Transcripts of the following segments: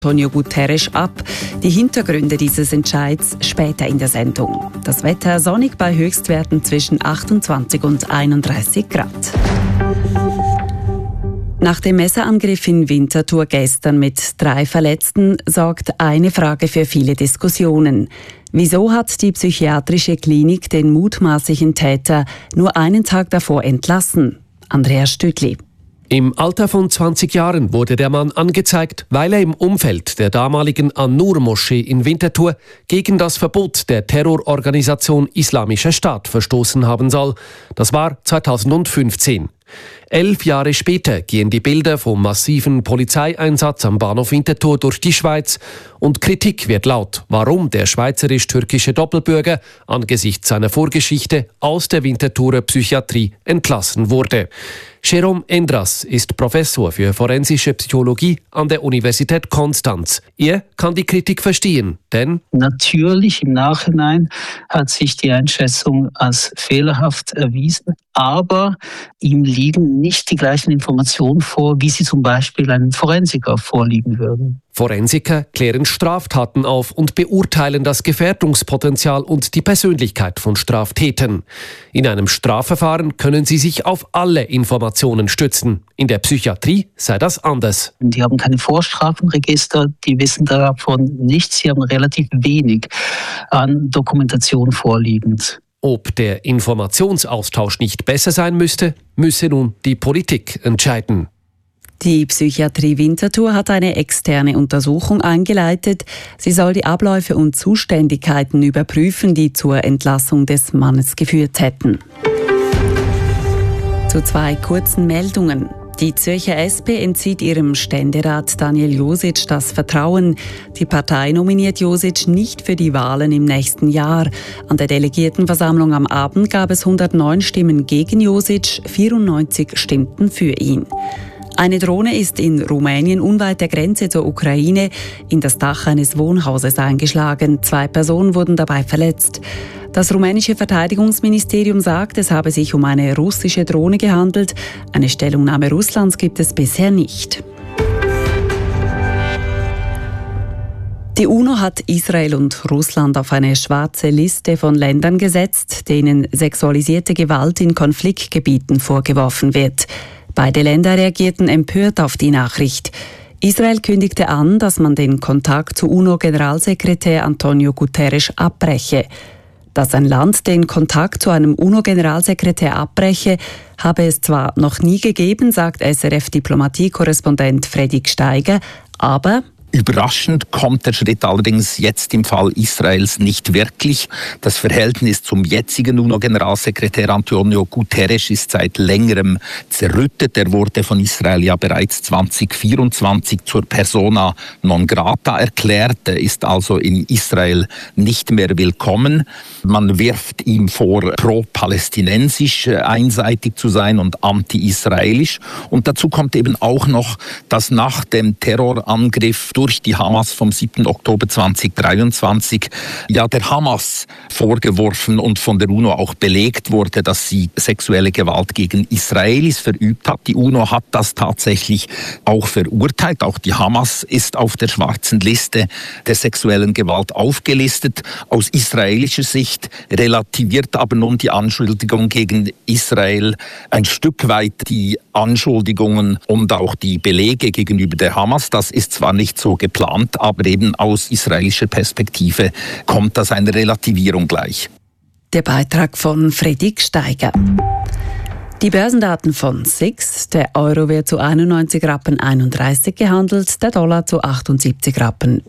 Antonio Guterres ab. Die Hintergründe dieses Entscheids später in der Sendung. Das Wetter sonnig bei Höchstwerten zwischen 28 und 31 Grad. Nach dem Messerangriff in Winterthur gestern mit 3 Verletzten sorgt eine Frage für viele Diskussionen. Wieso hat die psychiatrische Klinik den mutmaßlichen Täter nur einen Tag davor entlassen? Andreas Stütli. Im Alter von 20 Jahren wurde der Mann angezeigt, weil er im Umfeld der damaligen An-Nur-Moschee in Winterthur gegen das Verbot der Terrororganisation Islamischer Staat verstoßen haben soll. Das war 2015. 11 Jahre später gehen die Bilder vom massiven Polizeieinsatz am Bahnhof Winterthur durch die Schweiz und Kritik wird laut, warum der schweizerisch-türkische Doppelbürger angesichts seiner Vorgeschichte aus der Winterthurer Psychiatrie entlassen wurde. Jérôme Endras ist Professor für forensische Psychologie an der Universität Konstanz. Er kann die Kritik verstehen, denn natürlich im Nachhinein hat sich die Einschätzung als fehlerhaft erwiesen, aber ihm liegen nicht die gleichen Informationen vor, wie sie zum Beispiel einem Forensiker vorliegen würden. Forensiker klären Straftaten auf und beurteilen das Gefährdungspotenzial und die Persönlichkeit von Straftätern. In einem Strafverfahren können sie sich auf alle Informationen stützen. In der Psychiatrie sei das anders. Die haben keine Vorstrafenregister, die wissen davon nichts, sie haben relativ wenig an Dokumentation vorliegend. Ob der Informationsaustausch nicht besser sein müsste, müsse nun die Politik entscheiden. Die Psychiatrie Winterthur hat eine externe Untersuchung eingeleitet. Sie soll die Abläufe und Zuständigkeiten überprüfen, die zur Entlassung des Mannes geführt hätten. Zu 2 kurzen Meldungen. Die Zürcher SP entzieht ihrem Ständerat Daniel Josic das Vertrauen. Die Partei nominiert Josic nicht für die Wahlen im nächsten Jahr. An der Delegiertenversammlung am Abend gab es 109 Stimmen gegen Josic, 94 stimmten für ihn. Eine Drohne ist in Rumänien unweit der Grenze zur Ukraine in das Dach eines Wohnhauses eingeschlagen. 2 Personen wurden dabei verletzt. Das rumänische Verteidigungsministerium sagt, es habe sich um eine russische Drohne gehandelt. Eine Stellungnahme Russlands gibt es bisher nicht. Die UNO hat Israel und Russland auf eine schwarze Liste von Ländern gesetzt, denen sexualisierte Gewalt in Konfliktgebieten vorgeworfen wird. Beide Länder reagierten empört auf die Nachricht. Israel kündigte an, dass man den Kontakt zu UNO-Generalsekretär Antonio Guterres abbreche. Dass ein Land den Kontakt zu einem UNO-Generalsekretär abbreche, habe es zwar noch nie gegeben, sagt SRF-Diplomatie-Korrespondent Fredrik Steiger, aber überraschend kommt der Schritt allerdings jetzt im Fall Israels nicht wirklich. Das Verhältnis zum jetzigen UNO-Generalsekretär Antonio Guterres ist seit längerem zerrüttet. Er wurde von Israel ja bereits 2024 zur Persona non grata erklärt. Er ist also in Israel nicht mehr willkommen. Man wirft ihm vor, pro-palästinensisch einseitig zu sein und anti-israelisch. Und dazu kommt eben auch noch, dass nach dem Terrorangriff durch die Hamas vom 7. Oktober 2023 ja der Hamas vorgeworfen und von der UNO auch belegt wurde, dass sie sexuelle Gewalt gegen Israelis verübt hat. Die UNO hat das tatsächlich auch verurteilt. Auch die Hamas ist auf der schwarzen Liste der sexuellen Gewalt aufgelistet. Aus israelischer Sicht relativiert aber nun die Anschuldigung gegen Israel ein Stück weit die Anschuldigungen und auch die Belege gegenüber der Hamas. Das ist zwar nicht so geplant, aber eben aus israelischer Perspektive kommt das einer Relativierung gleich. Der Beitrag von Fredrik Steiger. Die Börsendaten von SIX. Der Euro wird zu 91,31 Rappen gehandelt, der Dollar zu 78,35 Rappen.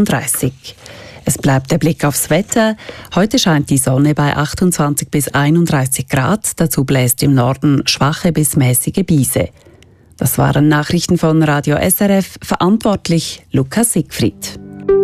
Es bleibt der Blick aufs Wetter. Heute scheint die Sonne bei 28 bis 31 Grad. Dazu bläst im Norden schwache bis mäßige Brise. Das waren Nachrichten von Radio SRF, verantwortlich Lukas Siegfried.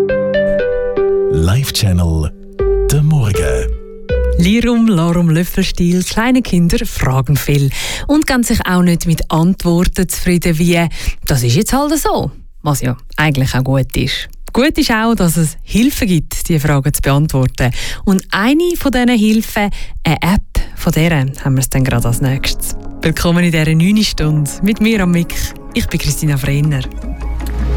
Live-Channel der Morgen. Lirum, Larum, Löffelstiel, kleine Kinder fragen viel und geben sich auch nicht mit Antworten zufrieden wie «Das ist jetzt halt so», was ja eigentlich auch gut ist. Gut ist auch, dass es Hilfen gibt, diese Fragen zu beantworten. Und eine von diesen Hilfen, eine App, von der haben wir es dann gerade als nächstes. Willkommen in dieser 9. Stunde mit mir am Mic. Ich bin Christina Frenner.